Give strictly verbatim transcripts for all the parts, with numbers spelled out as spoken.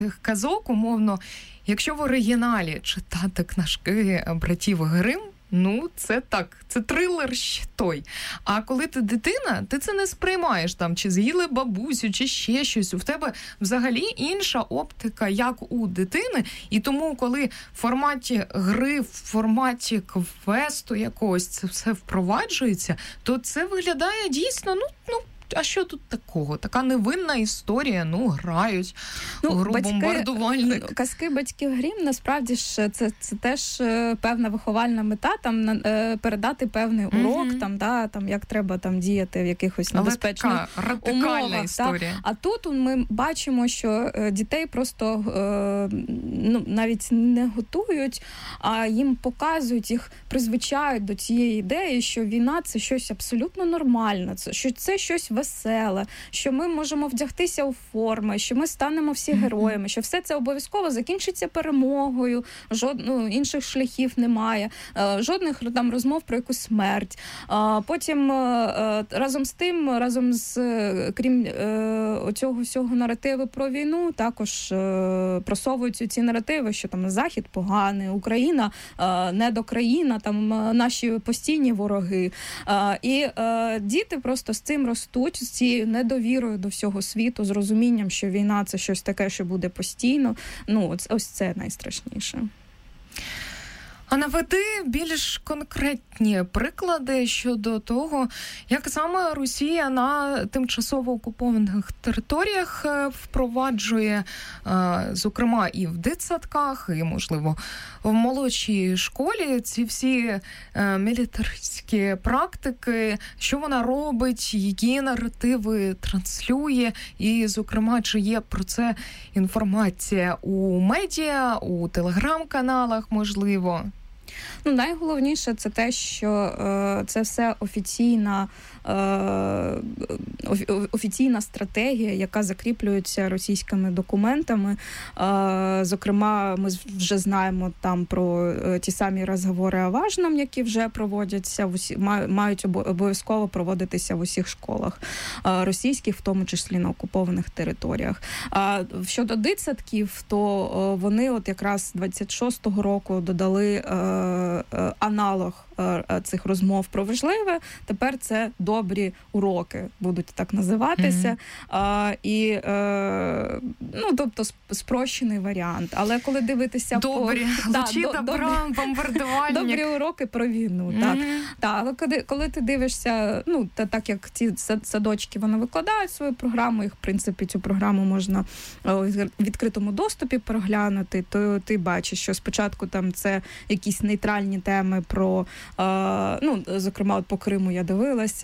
казок, умовно, якщо в оригіналі читати книжки братів Грим, ну, це так, це трилер ще той. А коли ти дитина, ти це не сприймаєш, там, чи з'їли бабусю, чи ще щось. У тебе взагалі інша оптика, як у дитини. І тому, коли в форматі гри, в форматі квесту якогось це все впроваджується, то це виглядає дійсно, ну, ну, а що тут такого? Така невинна історія, ну, грають ну, гру бомбардувальник. Казки батьків Грім, насправді ж, це, це теж певна виховальна мета, там, передати певний урок, mm-hmm. там, да, там, як треба там діяти в якихось небезпечних Але така радикальна умовах. Історія. Та. А тут ми бачимо, що дітей просто ну, навіть не готують, а їм показують, їх призвичають до цієї ідеї, що війна – це щось абсолютно нормальне, що це щось веселе, що ми можемо вдягтися у форми, що ми станемо всі героями, що все це обов'язково закінчиться перемогою, жод... ну, інших шляхів немає, жодних там розмов про якусь смерть. Потім разом з тим, разом з, крім оцього всього наративу про війну, також просовуються ці наративи, що там Захід поганий, Україна недокраїна, там наші постійні вороги. І діти просто з цим ростуть, з цією недовірою до всього світу, з розумінням, що війна – це щось таке, що буде постійно. Ну, ось це найстрашніше. А наведи більш конкретні приклади щодо того, як саме Росія на тимчасово окупованих територіях впроваджує, зокрема, і в дитсадках, і, можливо, в молодшій школі ці всі мілітаристські практики, що вона робить, які наративи транслює, і, зокрема, чи є про це інформація у медіа, у телеграм-каналах, можливо? Ну, найголовніше це те, що е, це все офіційна, е, офіційна стратегія, яка закріплюється російськими документами. Е, зокрема, ми вже знаємо там про ті самі розговори о важном, які вже проводяться, в усі, мають обов'язково проводитися в усіх школах е, російських, в тому числі на окупованих територіях. А щодо дитсадків, то е, вони от якраз двадцять шостого року додали е, аналог цих розмов про важливе. Тепер це добрі уроки будуть так називатися. Mm-hmm. А, і, е, ну, тобто, спрощений варіант. Але коли дивитися добрі, по... лучі да, добра, добрі, бомбардувальник. Добрі уроки про війну. Mm-hmm. Так. Так, але коли, коли ти дивишся, ну, та, так як ці садочки, вони викладають свою програму, їх, в принципі, цю програму можна в відкритому доступі переглянути, то ти бачиш, що спочатку там це якісь нейтральні теми про, е, ну, зокрема, от по Криму я дивилася,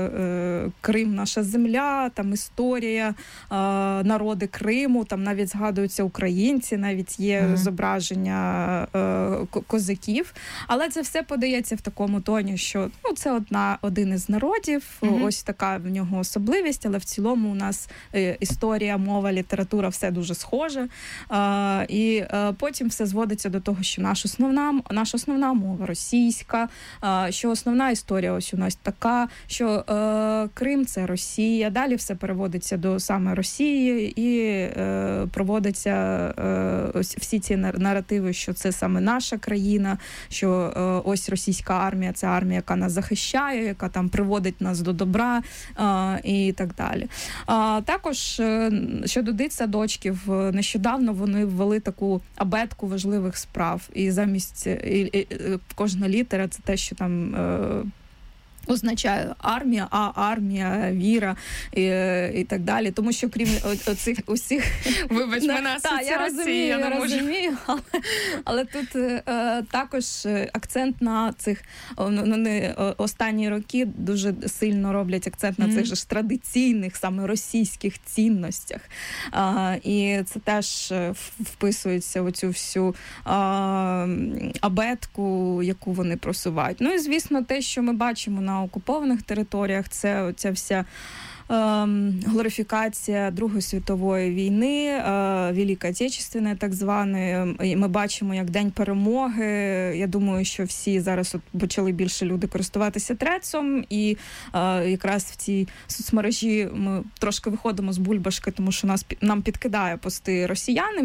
е, Крим – наша земля, там історія, е, народи Криму, там навіть згадуються українці, навіть є mm-hmm. зображення е, козаків, але це все подається в такому тоні, що, ну, це одна, один із народів, mm-hmm. ось така в нього особливість, але в цілому у нас е, історія, мова, література, все дуже схоже, е, і е, потім все зводиться до того, що наша основна, наша основна мова російська, що основна історія ось у нас така, що е, Крим – це Росія, далі все переводиться до саме Росії і е, проводиться е, ось всі ці наративи, що це саме наша країна, що е, ось російська армія – це армія, яка нас захищає, яка там приводить нас до добра е, і так далі. А, також е, щодо дитсадочків, нещодавно вони ввели таку абетку важливих справ, і замість і, і, кожна літера – це те, що там е, означає армія, а армія, віра і, і так далі. Тому що крім оцих усіх... Вибач, мене асоціації, я розумію, я не можу. розумію, але, але тут е, також акцент на цих вони останні роки дуже сильно роблять акцент на mm-hmm. цих же ж традиційних, саме російських цінностях. А, і це теж вписується в цю всю а, абетку, яку вони просувають. Ну і, звісно, те, що ми бачимо на окупованих територіях, це оця вся глорифікація Другої світової війни, Великої Отечественної так званої. Ми бачимо, як День перемоги. Я думаю, що всі зараз от почали більше люди користуватися трецом, і якраз в цій соцмережі ми трошки виходимо з бульбашки, тому що нас нам підкидає пости росіяни.